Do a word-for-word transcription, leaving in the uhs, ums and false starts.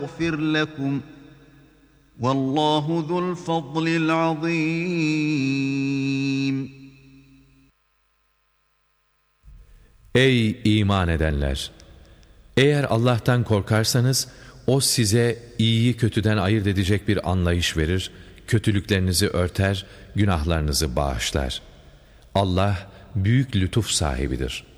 يغفر لكم والله ذو الفضل العظيم. Ey iman edenler! Eğer Allah'tan korkarsanız, O size iyiyi kötüden ayırt edecek bir anlayış verir, kötülüklerinizi örter, günahlarınızı bağışlar. Allah büyük lütuf sahibidir.